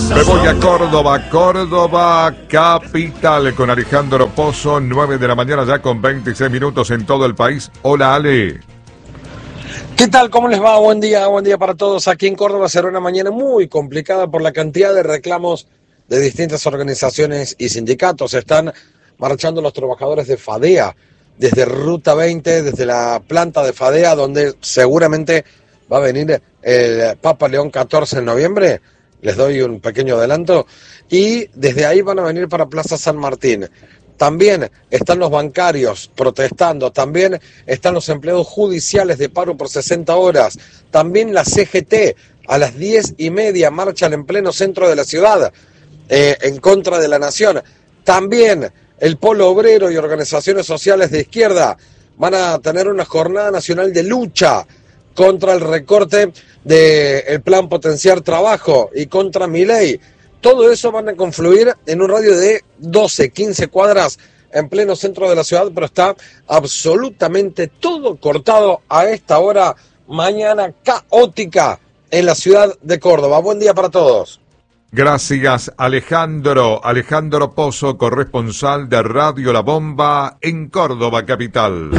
Me voy a Córdoba, Córdoba capital, con Alejandro Pozo, 9 de la mañana ya con 26 minutos en todo el país. Hola, Ale. ¿Qué tal? ¿Cómo les va? Buen día para todos. Aquí en Córdoba será una mañana muy complicada por la cantidad de reclamos de distintas organizaciones y sindicatos. Están marchando los trabajadores de FADEA desde Ruta 20, desde la planta de FADEA, donde seguramente va a venir el Papa León XIV en noviembre. Les doy un pequeño adelanto. Y desde ahí van a venir para Plaza San Martín. También están los bancarios protestando, también están los empleados judiciales de paro por 60 horas, también la CGT a las 10:30 marchan en pleno centro de la ciudad en contra de la nación. También el Polo Obrero y organizaciones sociales de izquierda van a tener una jornada nacional de lucha contra el recorte del plan Potenciar Trabajo y contra Milei. Todo eso van a confluir en un radio de 12, 15 cuadras en pleno centro de la ciudad, pero está absolutamente todo cortado a esta hora, mañana caótica en la ciudad de Córdoba. Buen día para todos. Gracias, Alejandro. Alejandro Pozo, corresponsal de Radio La Bomba en Córdoba capital.